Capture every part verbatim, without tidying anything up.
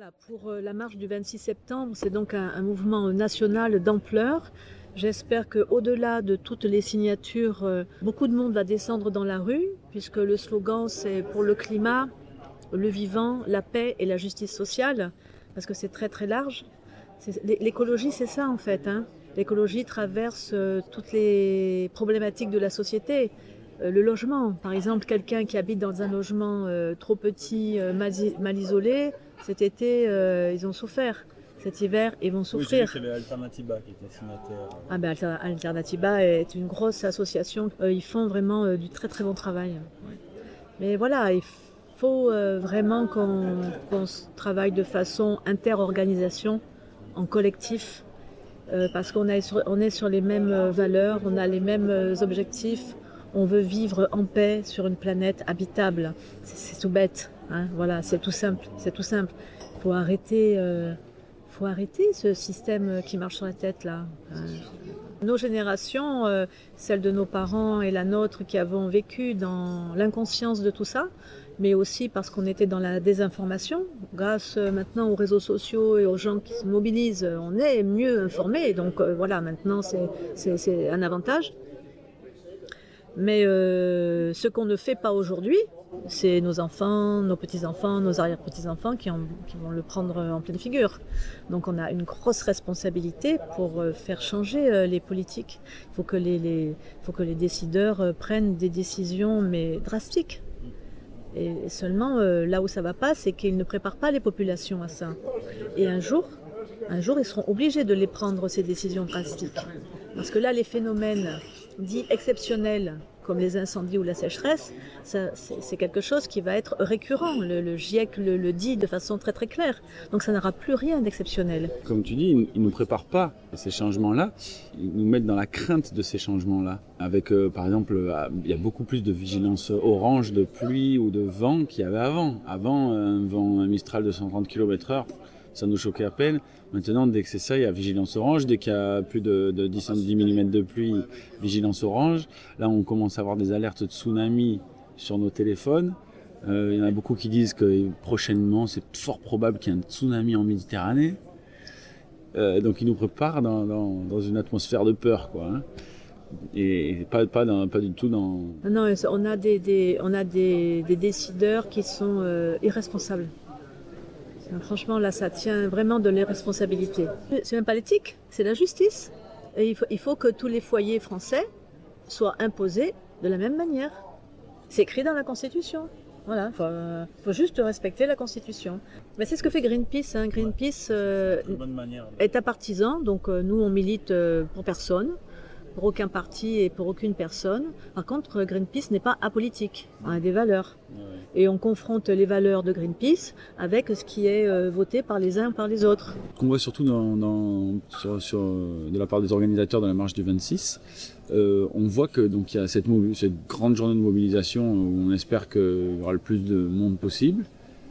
Voilà, pour la marche du vingt-six septembre, c'est donc un, un mouvement national d'ampleur. J'espère qu'au-delà de toutes les signatures, euh, beaucoup de monde va descendre dans la rue, puisque le slogan c'est pour le climat, le vivant, la paix et la justice sociale, parce que c'est très très large. C'est, l'écologie c'est ça en fait, hein. L'écologie traverse euh, toutes les problématiques de la société. Euh, le logement, par exemple, quelqu'un qui habite dans un logement euh, trop petit, euh, mal, mal isolé, cet été euh, ils ont souffert. Cet hiver, ils vont souffrir. Oui, j'ai vu qu'il y avait Alternatiba qui était signataire. Ah ben, Alternatiba est une grosse association. Euh, ils font vraiment euh, du très très bon travail. Mais voilà, il faut euh, vraiment qu'on, qu'on travaille de façon inter-organisation, en collectif, euh, parce qu'on est, sur, on est sur les mêmes valeurs, on a les mêmes objectifs. On veut vivre en paix sur une planète habitable. C'est, c'est tout bête, hein, voilà, c'est tout simple. C'est tout simple. Il faut arrêter... Euh, Il faut arrêter ce système qui marche sur la tête là. Euh, nos générations, euh, celle de nos parents et la nôtre qui avons vécu dans l'inconscience de tout ça, mais aussi parce qu'on était dans la désinformation. Grâce euh, maintenant aux réseaux sociaux et aux gens qui se mobilisent, on est mieux informés. Donc euh, voilà, maintenant c'est, c'est, c'est un avantage. Mais euh, ce qu'on ne fait pas aujourd'hui, c'est nos enfants, nos petits-enfants, nos arrière-petits-enfants qui, en, qui vont le prendre en pleine figure. Donc on a une grosse responsabilité pour faire changer les politiques. Il faut que les, les, faut que les décideurs prennent des décisions mais drastiques. Et seulement euh, là où ça ne va pas, c'est qu'ils ne préparent pas les populations à ça. Et un jour, un jour, ils seront obligés de les prendre, ces décisions drastiques. Parce que là, les phénomènes dits exceptionnels, comme les incendies ou la sécheresse, ça, c'est, c'est quelque chose qui va être récurrent. Le, le GIEC le, le dit de façon très très claire. Donc ça n'aura plus rien d'exceptionnel. Comme tu dis, ils ne nous préparent pas à ces changements-là. Ils nous mettent dans la crainte de ces changements-là. Avec, euh, par exemple, euh, il y a beaucoup plus de vigilance orange, de pluie ou de vent qu'il y avait avant. Avant, un vent, un Mistral de cent trente kilomètres heure, ça nous choquait à peine. Maintenant, dès que c'est ça, il y a vigilance orange. Dès qu'il y a plus de, de dix millimètres de pluie, vigilance orange. Là, on commence à avoir des alertes de tsunami sur nos téléphones. Euh, il y en a beaucoup qui disent que prochainement, c'est fort probable qu'il y ait un tsunami en Méditerranée. Euh, donc, ils nous préparent dans, dans, dans une atmosphère de peur, quoi. Hein. Et pas, pas, dans, pas du tout dans... Non, on a des, des, on a des, des décideurs qui sont euh, irresponsables. Franchement, là, ça tient vraiment de l'irresponsabilité. C'est même pas l'éthique, c'est la justice. Et il faut, il faut que tous les foyers français soient imposés de la même manière. C'est écrit dans la Constitution. Voilà, il faut, euh, faut juste respecter la Constitution. Mais c'est ce que fait Greenpeace. Hein. Greenpeace euh, est un partisan, donc euh, nous, on milite euh, pour personne. Pour aucun parti et pour aucune personne. Par contre, Greenpeace n'est pas apolitique, on a des valeurs. Et on confronte les valeurs de Greenpeace avec ce qui est euh, voté par les uns ou par les autres. Ce qu'on voit surtout dans, dans, sur, sur, de la part des organisateurs de la marche du vingt-six, euh, on voit que donc il y a cette, mobi- cette grande journée de mobilisation où on espère qu'il y aura le plus de monde possible.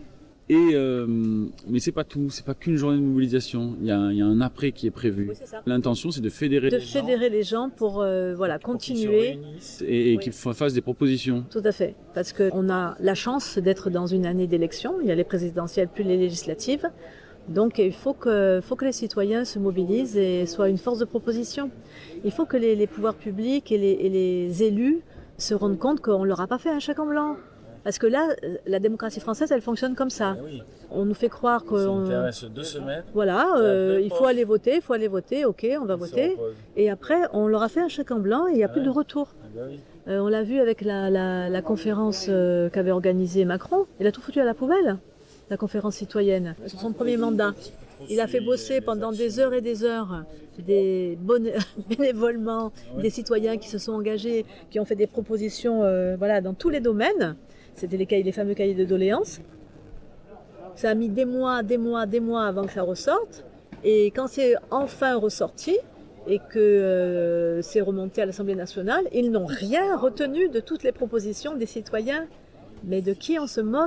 Et euh, mais c'est pas tout, c'est pas qu'une journée de mobilisation. Il y a, il y a un après qui est prévu. Oui, c'est ça. L'intention, c'est de fédérer, de les, fédérer gens, les gens pour euh, voilà pour continuer et, et oui. qu'ils fassent des propositions. Tout à fait, parce que on a la chance d'être dans une année d'élection. Il y a les présidentielles plus les législatives. Donc il faut que, faut que les citoyens se mobilisent et soient une force de proposition. Il faut que les, les pouvoirs publics et les, et les élus se rendent compte qu'on leur a pas fait un chèque en blanc. Parce que là, la démocratie française, elle fonctionne comme ça. Oui. On nous fait croire qu'on... Ça intéresse deux semaines. Voilà, euh, il faut aller voter, il faut aller voter, ok, on va voter. Et après, on leur a fait un chèque en blanc et il n'y a ouais. plus de retour. Ah bah oui. euh, on l'a vu avec la, la, la conférence euh, qu'avait organisée Macron. Il a tout foutu à la poubelle, la conférence citoyenne. Sur son premier mandat, il a fait bosser pendant des heures et des heures des bonnes, bénévolement ouais. des citoyens qui se sont engagés, qui ont fait des propositions euh, voilà, dans tous les domaines. C'était les, cahiers, les fameux cahiers de doléances. Ça a mis des mois, des mois, des mois avant que ça ressorte. Et quand c'est enfin ressorti et que euh, c'est remonté à l'Assemblée nationale, ils n'ont rien retenu de toutes les propositions des citoyens. Mais de qui on se moque ?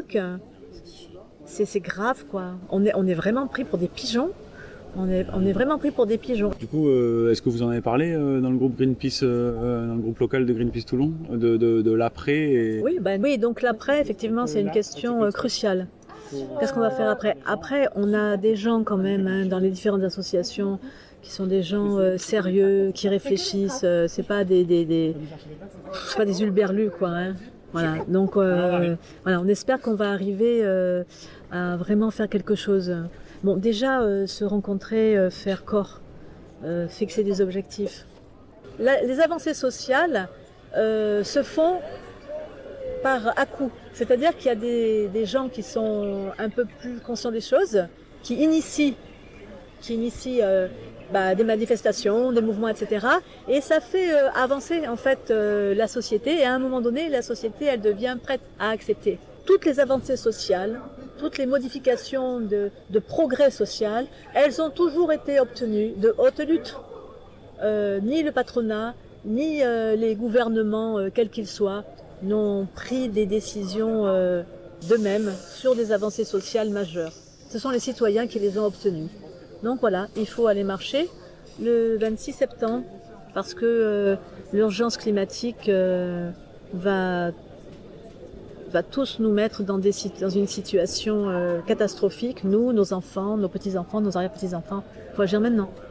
c'est, c'est grave, quoi. On est, on est vraiment pris pour des pigeons. On est, on est vraiment pris pour des pigeons. Du coup, euh, est-ce que vous en avez parlé euh, dans le groupe Greenpeace, euh, dans le groupe local de Greenpeace Toulon, de, de, de l'après et... Oui, ben, oui, donc l'après, effectivement, c'est une question euh, cruciale. Qu'est-ce qu'on va faire après? Après, on a des gens quand même hein, dans les différentes associations qui sont des gens euh, sérieux, qui réfléchissent. Euh, c'est pas des, des, des c'est pas des hurluberlus quoi. Hein. Voilà. Donc euh, voilà, on espère qu'on va arriver euh, à vraiment faire quelque chose. Bon, déjà euh, se rencontrer, euh, faire corps, euh, fixer des objectifs. La, les avancées sociales euh, se font par à-coups. C'est-à-dire qu'il y a des, des gens qui sont un peu plus conscients des choses, qui initient, qui initient euh, bah, des manifestations, des mouvements, et cetera. Et ça fait euh, avancer en fait euh, la société. Et à un moment donné, la société, elle devient prête à accepter. Toutes les avancées sociales, toutes les modifications de, de progrès social, elles ont toujours été obtenues de haute lutte. Euh, ni le patronat, ni euh, les gouvernements, euh, quels qu'ils soient, n'ont pris des décisions euh, d'eux-mêmes sur des avancées sociales majeures. Ce sont les citoyens qui les ont obtenues. Donc voilà, il faut aller marcher le vingt-six septembre parce que euh, l'urgence climatique euh, va, va tous nous mettre dans, des, dans une situation euh, catastrophique, nous, nos enfants, nos petits-enfants, nos arrière-petits-enfants. Il faut agir maintenant.